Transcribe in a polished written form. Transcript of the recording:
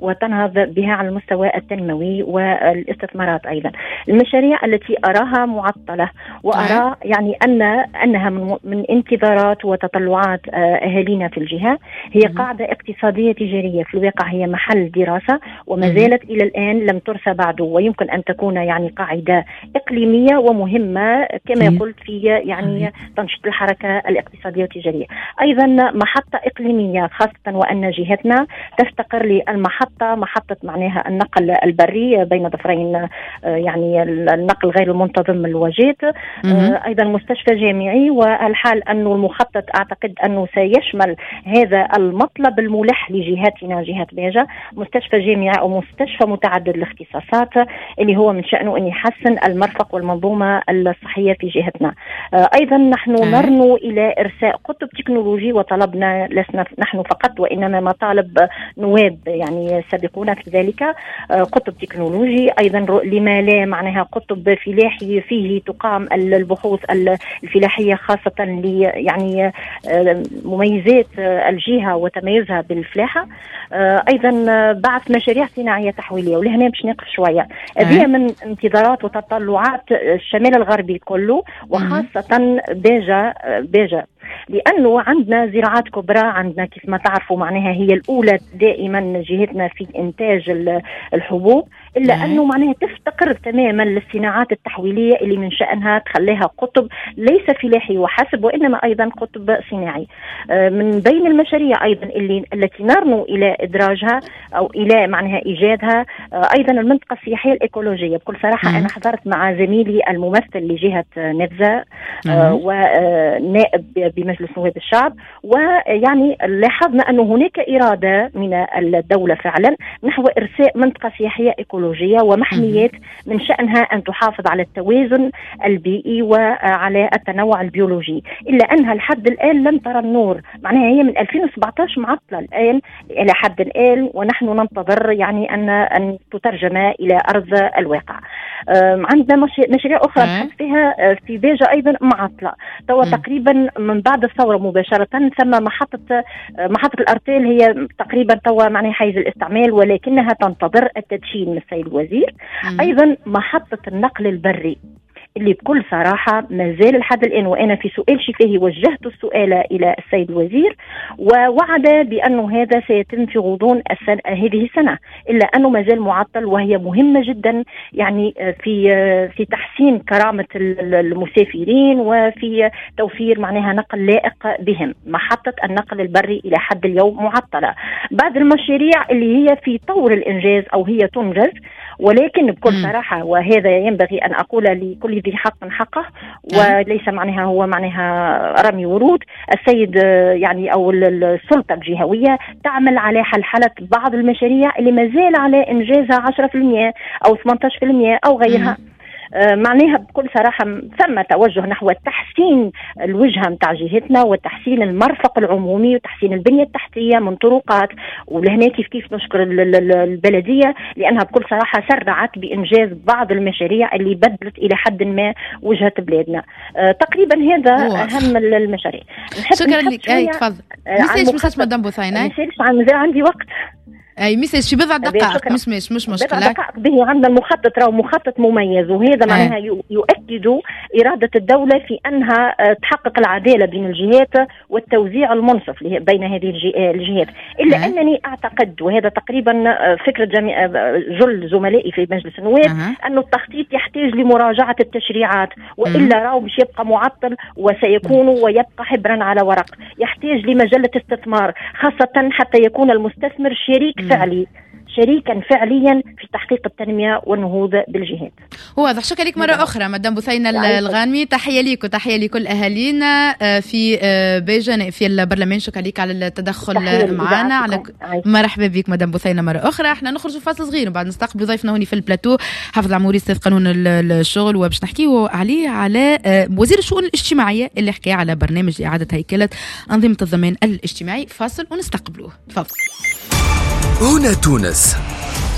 وتنهض بها على المستوى التنموي والاستثمارات. أيضا المشاريع التي أراها معطلة وأرى يعني أنها من انتظارات وتطلعات أهالينا في الجهة هي قاعدة اقتصادية تجارية في الواقع هي محل دراسة وما زالت إلى الآن لم ترسى بعد، ويمكن أن تكون يعني قاعدة إقليمية ومهمة كما قلت في يعني تنشيط الحركة الاقتصادية والتجارية. أيضا محطة إقليمية خاصة وأن جهتنا تفتقر للمحطة محطة معناها النقل البري بين ضفرين يعني النقل غير المنتظم الوجيت. أيضا مستشفى جامعي، والحال أنه المخطط أعتقد أنه سيشمل هذا المطلب الملح لجهاتنا جهة بيجة، مستشفى جامعي أو مستشفى متعدد الاختصاصات اللي هو من شأنه أن يحسن المرفق والمنظومة الصحية في جهتنا. أيضا نحن نرنو إلى إرساء قطب تكنولوجي، وطلبنا لسنا نحن فقط وإنما مطالب نواب يعني سابقون في ذلك قطب تكنولوجي. أيضا لما لا معناها قطب فلاحي فيه تقام البحوث الفلاحية خاصة يعني مميزات الجهة وتميزها بالفلاحة. أيضا بعث مشاريع صناعية تحويلية، ولهنا باش نقف شوية. هذه من انتظارات وتطلعات الشمال الغربي كله وخاصة بيجة لأنه عندنا زراعات كبرى، عندنا كيف ما تعرفوا معناها هي الأولى دائما جهتنا في إنتاج الحبوب، إلا أنه معناها تفتقر تماما للصناعات التحويلية اللي من شأنها تخليها قطب ليس فلاحي وحسب وإنما أيضا قطب صناعي. من بين المشاريع أيضا التي نرنو إلى إدراجها أو إلى معناها إيجادها أيضا المنطقة السياحية الإيكولوجية. بكل صراحة أنا حضرت مع زميلي الممثل لجهة نبذة ونائب بمجلس نواب الشعب، ويعني لاحظنا أنه هناك إرادة من الدولة فعلا نحو إرساء منطقة سياحية إيكولوجية ومحميات من شأنها أن تحافظ على التوازن البيئي وعلى التنوع البيولوجي، إلا أنها لحد الآن لم ترى النور. معناها هي من 2017 معطلة الآن إلى حد الآن، ونحن ننتظر يعني أن تترجم إلى أرض الواقع. عندنا مشاريع أخرى نحس فيها في بيجة أيضا معطلة توا تقريبا من بعد الثورة مباشرة. ثم محطة الأرتيل هي تقريبا توا معناها حيز الاستعمال ولكنها تنتظر التدشين من السيد الوزير. أيضا محطة النقل البري اللي بكل صراحة ما زال لحد الآن، وأنا في سؤال شفاهي وجهت السؤال إلى السيد الوزير ووعد بأنه هذا سيتم في غضون هذه السنة، إلا أنه ما زال معطل، وهي مهمة جدا يعني في تحسين كرامة المسافرين وفي توفير معناها نقل لائق بهم. محطة النقل البري إلى حد اليوم معطلة. بعض المشاريع اللي هي في طور الإنجاز أو هي تنجز، ولكن بكل صراحة وهذا ينبغي أن أقول لكل ذي حق حقه وليس معناها هو معناها رمي ورود. السيد يعني أو السلطة الجهوية تعمل على حلحلة بعض المشاريع اللي ما زال على إنجازها 10% أو 18% أو غيرها. معناها بكل صراحة ثم توجه نحو تحسين الوجهة متاع جهتنا وتحسين المرفق العمومي وتحسين البنية التحتية من طرقات، ولهنا كيف نشكر البلدية لأنها بكل صراحة سرعت بإنجاز بعض المشاريع اللي بدلت إلى حد ما وجهة بلادنا. تقريبا هذا أهم المشاريع. شكرا لك. تفضل. مساج مدام بوثينة. عندي وقت. اي ميساج في بضع دقائق مش مشكله. بضع دقائق به. عندنا المخطط راهو مخطط مميز، وهذا معناها يؤكد إرادة الدولة في أنها تحقق العدالة بين الجهات والتوزيع المنصف بين هذه الجهات. إلا أنني أعتقد، وهذا تقريبا فكرة جل زملائي في مجلس النواب، أن التخطيط يحتاج لمراجعة التشريعات، وإلا راهو مش يبقى معطل وسيكون ويبقى حبرا على ورق. يحتاج لمجلة استثمار خاصة حتى يكون المستثمر شريكا فعليا في تحقيق التنمية والنهوض بالجهات. واضح. شكرا لك مرة أخرى مدام بوثينة الغانمي. تحية ليك وتحية لكل أهالينا في بيجة في البرلمان. شكرا لك على التدخل معنا. مرحبا بك مدام بوثينة مرة أخرى. احنا نخرج فاصل صغير وبعد نستقبل ضيفنا هوني في البلاتو حافظ العموري أستاذ قانون الشغل، وباش نحكيه عليه على وزير الشؤون الاجتماعية اللي حكى على برنامج إعادة هيكلة أنظمة الضمان الاجتماعي. فاصل ونستقبلوه. تفضل. هنا تونس.